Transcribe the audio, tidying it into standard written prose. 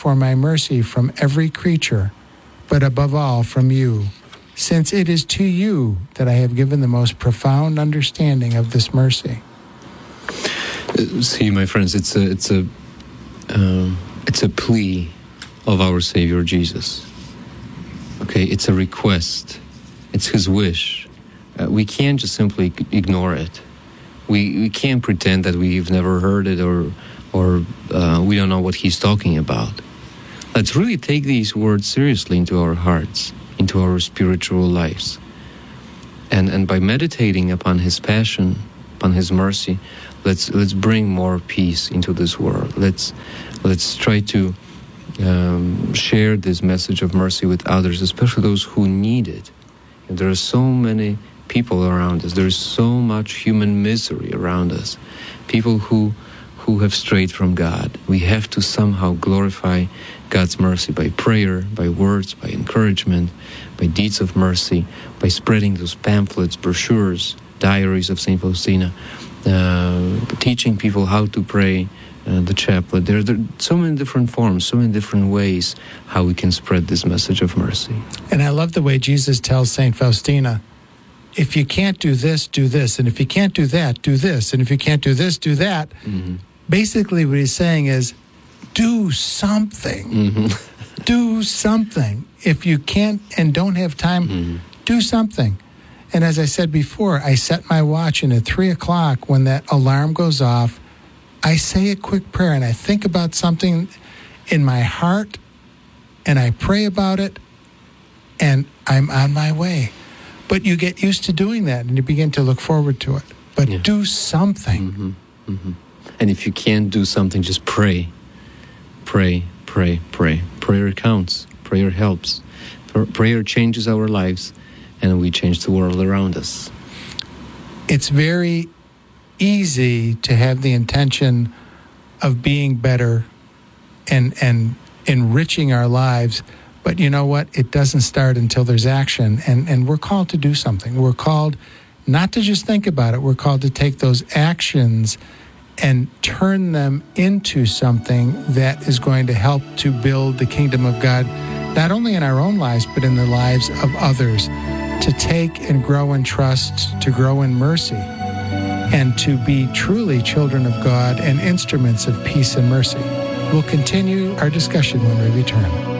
for my mercy from every creature, but above all from you, since it is to you that I have given the most profound understanding of this mercy. See, my friends, it's a plea of our Savior Jesus. Okay, it's a request. It's His wish. We can't just simply ignore it. We can't pretend that we've never heard it or we don't know what He's talking about. Let's really take these words seriously into our hearts, into our spiritual lives. And by meditating upon His passion, upon His mercy, let's bring more peace into this world. Let's try to share this message of mercy with others, especially those who need it. And there are so many people around us. There is so much human misery around us. People who have strayed from God. We have to somehow glorify God's mercy by prayer, by words, by encouragement, by deeds of mercy, by spreading those pamphlets, brochures, diaries of St. Faustina, teaching people how to pray the chaplet. There are so many different forms, so many different ways how we can spread this message of mercy. And I love the way Jesus tells St. Faustina, if you can't do this, do this. And if you can't do that, do this. And if you can't do this, do that. Mm-hmm. Basically what he's saying is, do something. Mm-hmm. Do something. If you can't and don't have time, do something. And as I said before, I set my watch, and at 3 o'clock when that alarm goes off, I say a quick prayer, and I think about something in my heart, and I pray about it, and I'm on my way. But you get used to doing that, and you begin to look forward to it. But do something. Mm-hmm. Mm-hmm. And if you can't do something, just pray. Pray, pray, pray. Prayer counts. Prayer helps. Prayer changes our lives, and we change the world around us. It's very easy to have the intention of being better and enriching our lives, but you know what? It doesn't start until there's action, and we're called to do something. We're called not to just think about it. We're called to take those actions and turn them into something that is going to help to build the kingdom of God, not only in our own lives, but in the lives of others, to take and grow in trust, to grow in mercy, and to be truly children of God and instruments of peace and mercy. We'll continue our discussion when we return.